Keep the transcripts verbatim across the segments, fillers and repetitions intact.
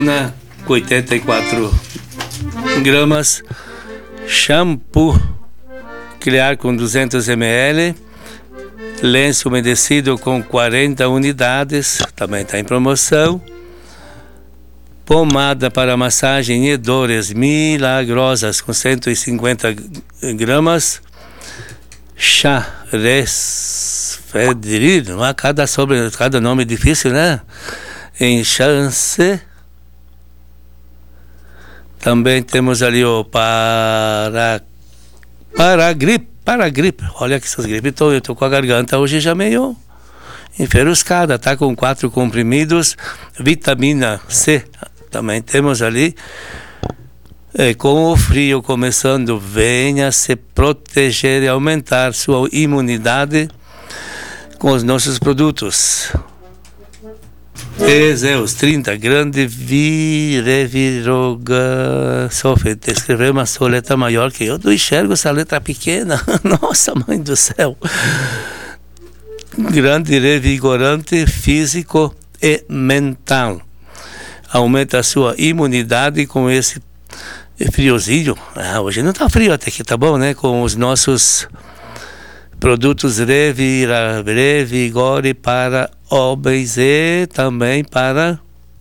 Na oitenta e quatro gramas, shampoo Clear com duzentos mililitros, lenço umedecido com quarenta unidades, também está em promoção. Pomada para massagem e dores milagrosas com cento e cinquenta gramas. Chá resfedril, cada, sobre, cada nome difícil, né? Em chance. Também temos ali o para para gripe, para gripe. Olha que essas gripes, tô, eu tô com a garganta hoje já meio enferruscada, tá com quatro comprimidos, vitamina C. Também temos ali. E com o frio começando, venha se proteger e aumentar sua imunidade com os nossos produtos. Teseus trinta, grande vireviroga sofre. Escrever uma só letra maior que eu, não enxergo essa letra pequena. Nossa, mãe do céu. Grande revigorante físico e mental. Aumenta a sua imunidade com esse friozinho. Ah, hoje não está frio até que tá bom, né? Com os nossos produtos Revira, Revigore para homens e também para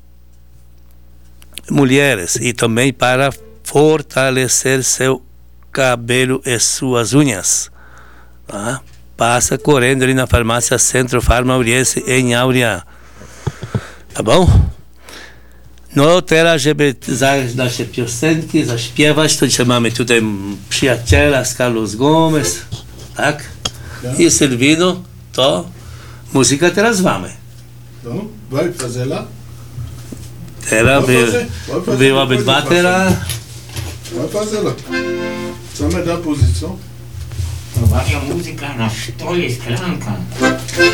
mulheres, e também para fortalecer seu cabelo e suas unhas. Ah, passa correndo ali na farmácia Centro Farma Auriense em Áurea. Tá bom? No teraz, żeby zagrać nasze piosenki, zaśpiewać, to dzisiaj mamy tutaj przyjaciela z Carlos Gomes, tak? I Sylwino, to muzyka teraz mamy. No, vai fazer lá? Teraz była obydwa teraz. Vai fazer lá. Co me da pozycją? To wasza muzyka na stole szklanka.